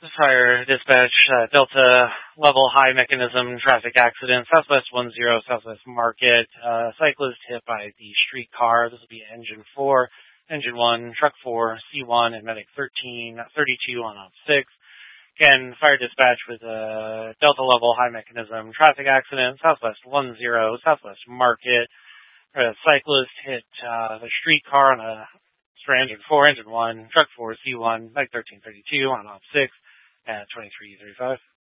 Fire dispatch, Delta level high mechanism traffic accident, Southwest 10, Southwest Market, cyclist hit by the streetcar. This will be engine 4, engine 1, truck 4, C1, and medic 32 on op 6. Again, fire dispatch with a Delta level high mechanism traffic accident, Southwest 10, Southwest Market. Cyclist hit the streetcar on engine 4, engine 1, truck 4, C1, medic 1332 on op 6 at 2335.